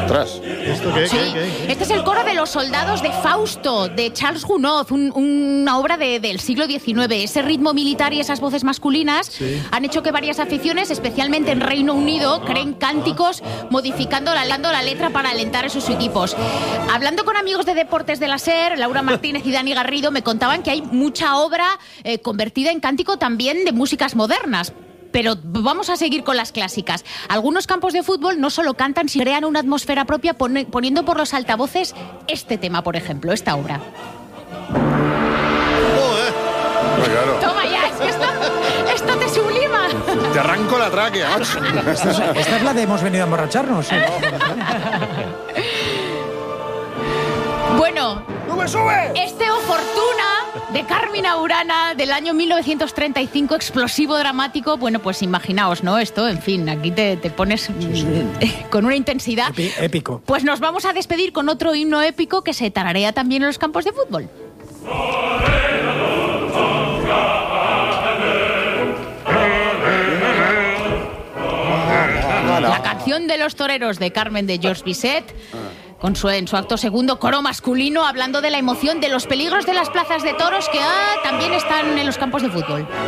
Ostras. ¿Esto qué? Sí, este es el coro de los soldados de Fausto, de Charles Gounod, una obra del siglo XIX. Ese ritmo militar y esas voces masculinas han hecho que varias aficiones, especialmente en Reino Unido, creen cánticos modificando la letra para alentar a sus equipos. Hablando con amigos de deportes de la SER, Laura Martínez y Dani Garrido me contaban que hay mucha obra convertida en cántico también de músicas modernas. Pero vamos a seguir con las clásicas. Algunos campos de fútbol no solo cantan, sino crean una atmósfera propia poniendo por los altavoces este tema, por ejemplo, esta obra. Claro. Toma ya, es que esto te sublima. Te arranco la tráquea. Esta es la de hemos venido a emborracharnos. Bueno, ¡Sube! este O Fortuna de Carmina Burana del año 1935, explosivo, dramático. Bueno, pues imaginaos, ¿no? Esto, en fin, aquí te pones con una intensidad. Épico. Pues nos vamos a despedir con otro himno épico que se tararea también en los campos de fútbol. La canción de los toreros de Carmen de Georges Bizet, en su acto segundo, coro masculino, hablando de la emoción, de los peligros de las plazas de toros que también están en los campos de fútbol.